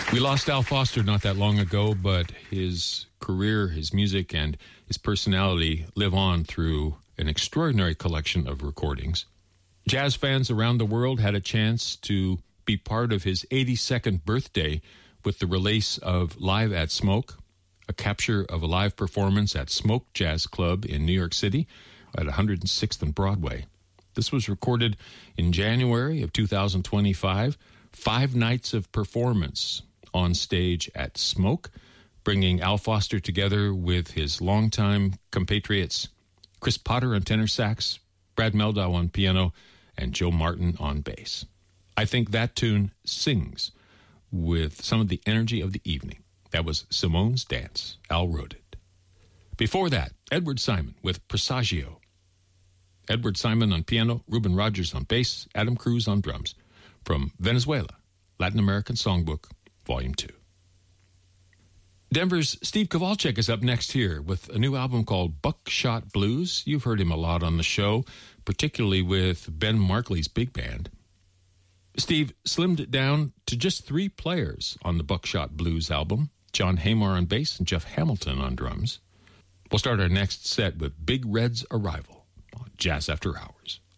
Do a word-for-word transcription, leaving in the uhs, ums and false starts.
We lost Al Foster not that long ago, but his career, his music, and his personality live on through an extraordinary collection of recordings. Jazz fans around the world had a chance to be part of his eighty-second birthday with the release of Live at Smoke, a capture of a live performance at Smoke Jazz Club in New York City at one hundred sixth and Broadway. This was recorded in January of two thousand twenty-five, five nights of performance on stage at Smoke, bringing Al Foster together with his longtime compatriots Chris Potter on tenor sax, Brad Meldau on piano, and Joe Martin on bass. I think that tune sings with some of the energy of the evening. That was Simone's Dance. Al wrote it. Before that, Edward Simon with Presagio. Edward Simon on piano, Ruben Rogers on bass, Adam Cruz on drums. From Venezuela, Latin American Songbook, Volume two. Denver's Steve Kowalczyk is up next here with a new album called Buckshot Blues. You've heard him a lot on the show, particularly with Ben Markley's big band. Steve slimmed it down to just three players on the Buckshot Blues album, John Haymar on bass and Jeff Hamilton on drums. We'll start our next set with Big Red's Arrival on Jazz After Hours.